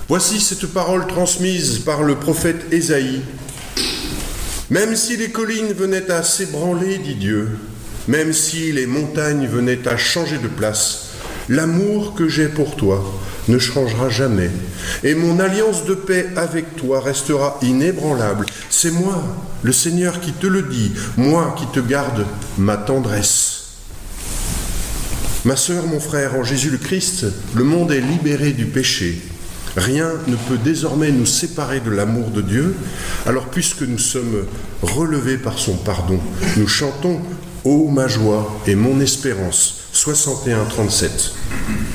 Voici cette parole transmise par le prophète Ésaïe. Même si les collines venaient à s'ébranler, dit Dieu, même si les montagnes venaient à changer de place, l'amour que j'ai pour toi ne changera jamais, et mon alliance de paix avec toi restera inébranlable. C'est moi, le Seigneur, qui te le dit, moi qui te garde ma tendresse. Ma sœur, mon frère, en Jésus le Christ, le monde est libéré du péché. Rien ne peut désormais nous séparer de l'amour de Dieu. Alors, puisque nous sommes relevés par son pardon, nous chantons « Ô ma joie et mon espérance » 61-37.